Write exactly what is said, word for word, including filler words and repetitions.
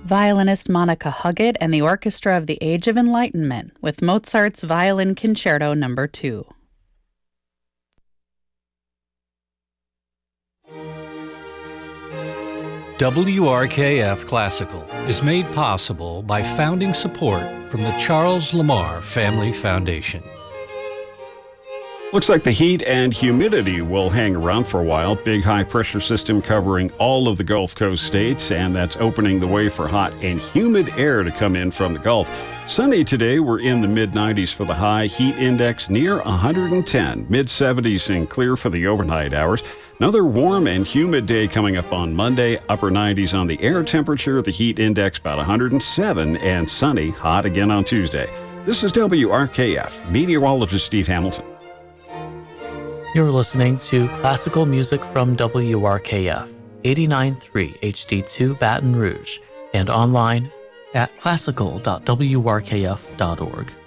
Violinist Monica Huggett and the Orchestra of the Age of Enlightenment with Mozart's Violin Concerto Number two. W R K F Classical is made possible by founding support from the Charles Lamar Family Foundation. Looks like the heat and humidity will hang around for a while. Big high-pressure system covering all of the Gulf Coast states, and that's opening the way for hot and humid air to come in from the Gulf. Sunny today, we're in the mid nineties for the high, heat index near one hundred ten, mid seventies and clear for the overnight hours. Another warm and humid day coming up on Monday, upper nineties on the air temperature, the heat index about one hundred seven, and sunny, hot again on Tuesday. This is W R K F, meteorologist Steve Hamilton. You're listening to classical music from W R K F, eighty-nine point three H D two Baton Rouge, and online at classical dot w r k f dot org.